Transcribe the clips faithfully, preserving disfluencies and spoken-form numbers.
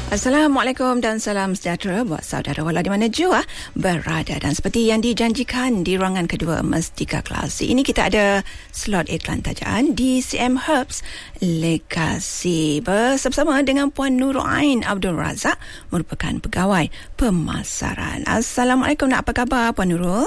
Assalamualaikum dan salam sejahtera buat saudara wala di mana jua berada, dan seperti yang dijanjikan di ruangan kedua Mestika Klasik ini kita ada slot iklan tajaan di C M Herbs Lekasi bersama dengan Puan Nurul Ain Abdul Razak, merupakan pegawai pemasaran. Assalamualaikum, nak apa khabar Puan Nurul?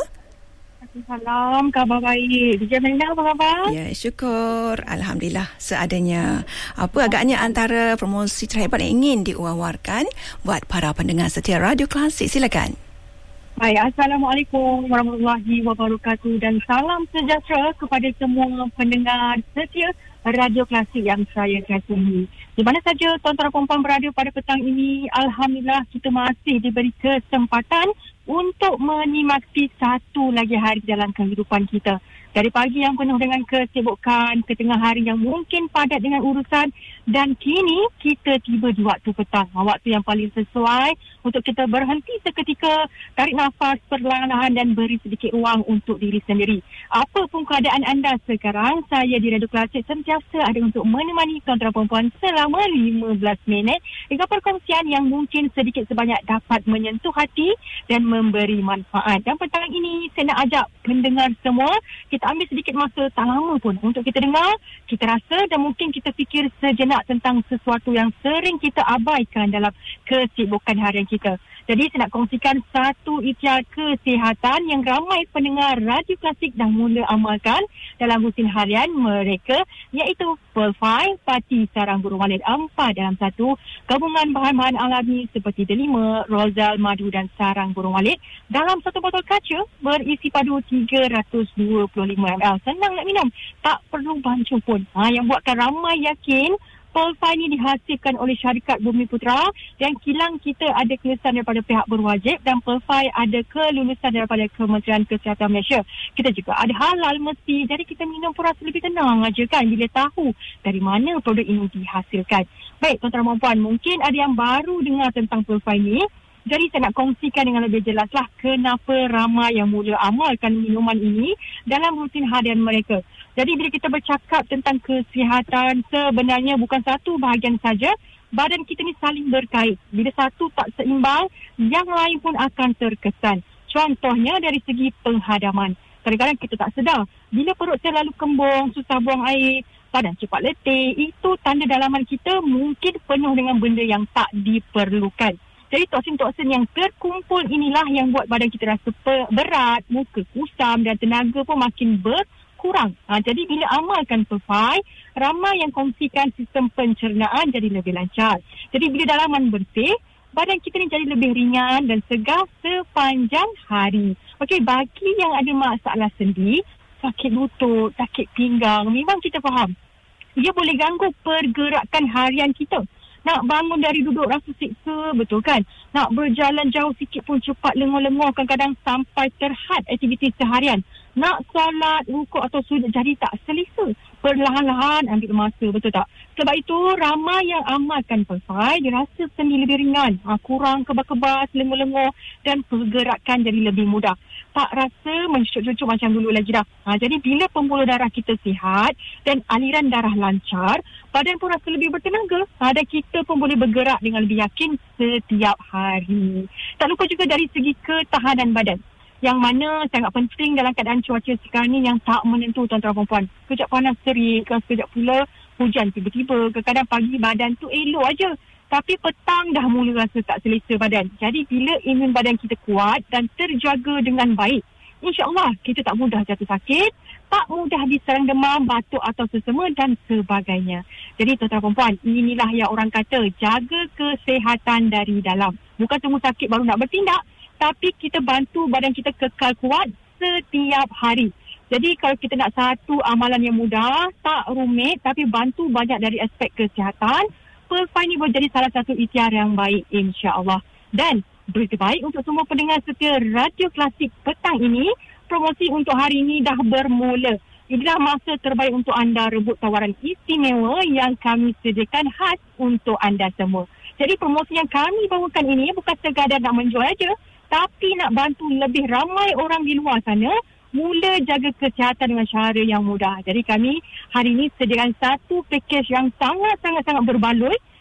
Salam, khabar baik. D J Melina, apa khabar? Ya, syukur. Alhamdulillah, seadanya. Apa agaknya antara promosi terhebat yang ingin diwawarkan buat para pendengar setia Radio Klasik? Silakan. Baik, Assalamualaikum warahmatullahi wabarakatuh dan salam sejahtera kepada semua pendengar setia Radio Klasik yang saya kasihi. Di mana saja tuan-tuan dan puan-puan berada pada petang ini, Alhamdulillah kita masih diberi kesempatan untuk menikmati satu lagi hari dalam kehidupan kita. Dari pagi yang penuh dengan kesibukan, ke tengah hari yang mungkin padat dengan urusan, dan kini kita tiba di waktu petang. Waktu yang paling sesuai untuk kita berhenti seketika, tarik nafas perlahan-lahan dan beri sedikit ruang untuk diri sendiri. Apa pun keadaan anda sekarang, saya di Radio Klasik sentiasa ada untuk menemani tuan-tuan dan puan-puan selama lima belas minit hingga perkongsian yang mungkin sedikit sebanyak dapat menyentuh hati dan memberi manfaat. Dan petang ini saya nak ajak pendengar semua, kita ambil sedikit masa tak lama pun untuk kita dengar, kita rasa dan mungkin kita fikir sejenak tentang sesuatu yang sering kita abaikan dalam kesibukan harian kita. Jadi saya nak kongsikan satu ikhtiar kesihatan yang ramai pendengar Radio Klasik dah mula amalkan dalam rutin harian mereka, iaitu Pearl-Fi Pati Sarang Burung Walet empat dalam satu, gabungan bahan-bahan alami seperti delima, rozal, madu dan sarang burung walet dalam satu botol kaca berisi padu tiga ratus dua puluh lima mililiter. Senang nak minum, tak perlu bancuh pun. Ha, yang buatkan ramai yakin Pearl-Fi ini dihasilkan oleh syarikat Bumi Putra, dan kilang kita ada kelulusan daripada pihak berwajib, dan Pearl-Fi ada kelulusan daripada Kementerian Kesihatan Malaysia. Kita juga ada halal mesti, jadi kita minum pun rasa lebih tenang aja kan bila tahu dari mana produk ini dihasilkan. Baik tuan-tuan dan puan, mungkin ada yang baru dengar tentang Pearl-Fi ini. Jadi saya nak kongsikan dengan lebih jelaslah kenapa ramai yang mula amalkan minuman ini dalam rutin harian mereka. Jadi bila kita bercakap tentang kesihatan, sebenarnya bukan satu bahagian saja. Badan kita ni saling berkait. Bila satu tak seimbang, yang lain pun akan terkesan. Contohnya dari segi penghadaman. Kadang-kadang kita tak sedar. Bila perut terlalu kembung, susah buang air, badan cepat letih, itu tanda dalaman kita mungkin penuh dengan benda yang tak diperlukan. Jadi toksin-toksin yang terkumpul inilah yang buat badan kita rasa berat, muka kusam dan tenaga pun makin berkurang. Ha, jadi bila amalkan Pearl-Fi, ramai yang kongsikan sistem pencernaan jadi lebih lancar. Jadi bila dalaman bersih, badan kita ni jadi lebih ringan dan segar sepanjang hari. Okey, bagi yang ada masalah sendi, sakit lutut, sakit pinggang, memang kita faham. Ia boleh ganggu pergerakan harian kita. Nak bangun dari duduk rasa siksa, betul kan? Nak berjalan jauh sikit pun cepat lenguh-lenguh, kadang-kadang sampai terhad aktiviti seharian. Nak solat, rukuk atau sujud jadi tak selesa. Perlahan-lahan ambil masa, betul tak? Sebab itu ramai yang amalkan Pearl-Fi, dia rasa sendi lebih ringan, ha, kurang kebas-kebas, lenguh-lenguh dan pergerakan jadi lebih mudah. Tak rasa mencucuk-cucuk macam dulu lagi dah. Ha, jadi bila pembuluh darah kita sihat dan aliran darah lancar, badan pun rasa lebih bertenaga, ha, dan kita pun boleh bergerak dengan lebih yakin setiap hari. Tak lupa juga dari segi ketahanan badan, yang mana sangat penting dalam keadaan cuaca sekarang ni yang tak menentu tuan-tuan dan puan. Sekejap panas terik, sekejap pula hujan tiba-tiba. Kadang-kadang pagi badan tu elok aja, tapi petang dah mula rasa tak selesa badan. Jadi bila imun badan kita kuat dan terjaga dengan baik, insya-Allah kita tak mudah jatuh sakit, tak mudah diserang demam, batuk atau sesama dan sebagainya. Jadi tuan-tuan dan puan, inilah yang orang kata jaga kesihatan dari dalam. Bukan tunggu sakit baru nak bertindak, tapi kita bantu badan kita kekal kuat setiap hari. Jadi kalau kita nak satu amalan yang mudah, tak rumit, tapi bantu banyak dari aspek kesihatan, Pearl-Fi ini boleh jadi salah satu ikhtiar yang baik insya-Allah. Dan berita baik untuk semua pendengar setia Radio Klasik petang ini, promosi untuk hari ini dah bermula. Inilah masa terbaik untuk anda rebut tawaran istimewa yang kami sediakan khas untuk anda semua. Jadi promosi yang kami bawakan ini bukan sekadar nak menjual saja, tapi nak bantu lebih ramai orang di luar sana mula jaga kesihatan dengan cara yang mudah. Jadi kami hari ini sediakan satu pakej yang sangat-sangat-sangat berbaloi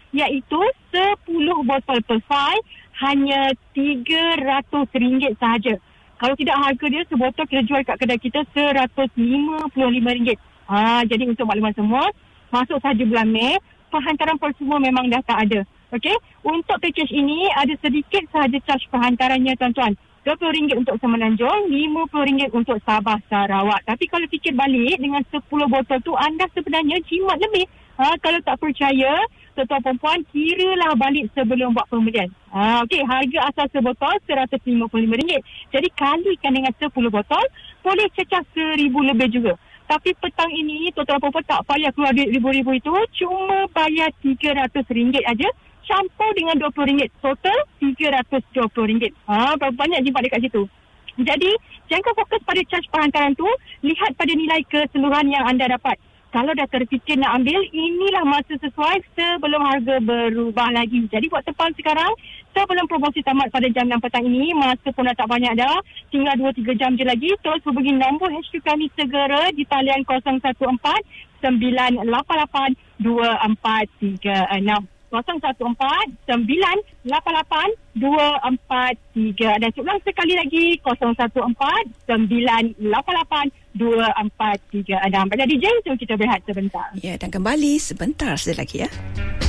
iaitu sepuluh botol Persai hanya tiga ratus ringgit sahaja. Kalau tidak, harga dia sebotol kita jual kat kedai kita seratus lima puluh lima ringgit. Ha, jadi untuk makluman semua, masuk sahaja bulan Mei, penghantaran semua memang dah tak ada. Okey, untuk package ini ada sedikit sahaja charge penghantarannya tuan-tuan. dua puluh ringgit untuk Semenanjung, lima puluh ringgit untuk Sabah Sarawak. Tapi kalau fikir balik dengan sepuluh botol tu, anda sebenarnya jimat lebih. Ha, kalau tak percaya, tuan-tuan perempuan, kiralah balik sebelum buat pembelian. Ha, Okey, harga asal sebotol seratus lima puluh lima ringgit. Jadi kalikan dengan sepuluh botol, boleh cecah seribu lebih juga. Tapi petang ini, tuan-tuan perempuan tak payah keluar duit ribu-ribu itu, cuma bayar tiga ratus ringgit aja. Campur dengan dua puluh ringgit. Total tiga ratus dua puluh ringgit. Ha, berapa banyak jimat dekat situ. Jadi, jangan fokus pada charge penghantaran tu, lihat pada nilai keseluruhan yang anda dapat. Kalau dah terfikir nak ambil, inilah masa sesuai sebelum harga berubah lagi. Jadi buat tepan sekarang, sebelum promosi tamat pada jam enam petang ini, masa pun dah tak banyak dah, tinggal dua tiga jam je lagi. Terus hubungi nombor H Q kami segera di talian kosong satu empat sembilan lapan lapan dua empat tiga enam. kosong satu empat sembilan lapan lapan dua empat tiga. Dan ulang sekali lagi, kosong satu empat sembilan lapan lapan dua empat tiga enam. Pada D J, jom kita berehat sebentar. Ya, dan kembali sebentar saja lagi ya.